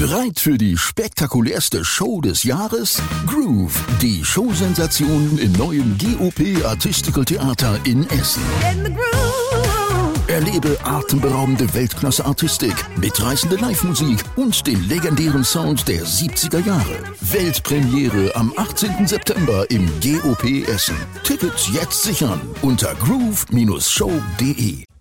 Bereit für die spektakulärste Show des Jahres? Groove, die Showsensation im neuen GOP Artistical Theater in Essen. Erlebe atemberaubende Weltklasse-Artistik, mitreißende Live-Musik und den legendären Sound der 70er Jahre. Weltpremiere am 18. September im GOP Essen. Tickets jetzt sichern unter groove-show.de.